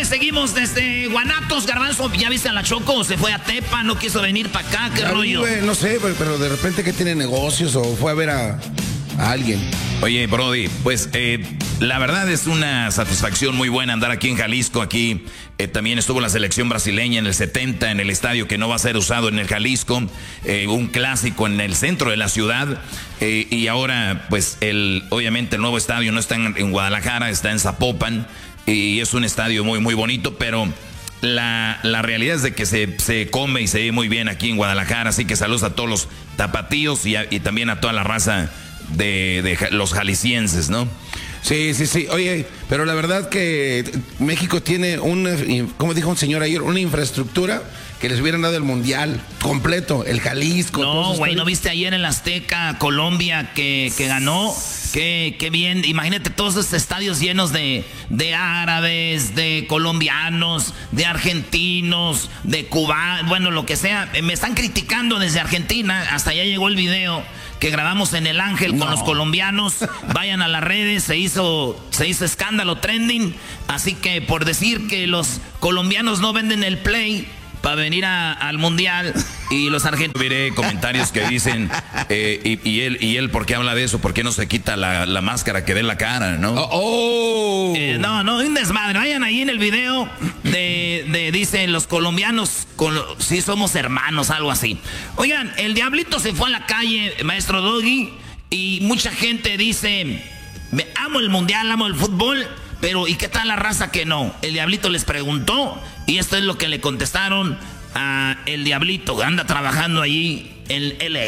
seguimos desde Guanatos. Garbanzo, ¿ya viste a la Choco? ¿Se fue a Tepa? ¿No quiso venir para acá? ¿Qué rollo? No sé, pero de repente que tiene negocios o fue a ver a alguien. Oye, Brody, pues la verdad es una satisfacción muy buena andar aquí en Jalisco. Aquí también estuvo la selección brasileña en el 70 en el estadio que no va a ser usado en el Jalisco. Un clásico en el centro de la ciudad. Y ahora, pues, obviamente el nuevo estadio no está en Guadalajara, está en Zapopan. Y es un estadio muy, muy bonito, pero la realidad es de que se come y se ve muy bien aquí en Guadalajara. Así que saludos a todos los tapatíos y también a toda la raza de los jaliscienses, ¿no? Sí. Oye, pero la verdad que México tiene como dijo un señor ayer, una infraestructura que les hubieran dado el mundial completo, el Jalisco. No, güey, ¿no viste ayer en la Azteca, Colombia, que ganó? Qué bien. Imagínate todos estos estadios llenos de árabes, de colombianos, de argentinos, de cubanos, bueno, lo que sea. Me están criticando desde Argentina, hasta allá llegó el video que grabamos en El Ángel con los colombianos. Vayan a las redes, se hizo escándalo trending. Así que por decir que los colombianos no venden el Play para venir al mundial y los argentinos. Veré comentarios que dicen y él ¿por qué habla de eso? ¿Por qué no se quita la máscara que dé la cara, no? No, un desmadre. Vayan ahí en el video dicen los colombianos sí somos hermanos, algo así. Oigan, el Diablito se fue a la calle, maestro Doggy, y mucha gente dice, amo el mundial, amo el fútbol, pero ¿y qué tal la raza que no? El Diablito les preguntó y esto es lo que le contestaron a el Diablito, anda trabajando allí en LA.